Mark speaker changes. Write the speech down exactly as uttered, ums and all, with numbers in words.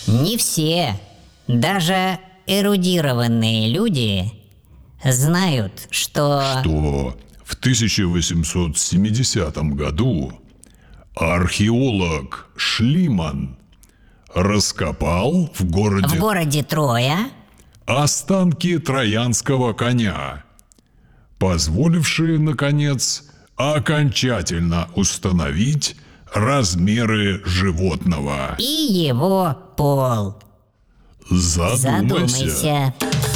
Speaker 1: Не все, даже эрудированные люди знают, что...
Speaker 2: Что в тысяча восемьсот семидесятом году археолог Шлиман раскопал в городе...
Speaker 1: В городе Троя
Speaker 2: останки троянского коня, позволившие, наконец, окончательно установить размеры животного.
Speaker 1: и его пол.
Speaker 2: Задумайся.
Speaker 1: Задумайся.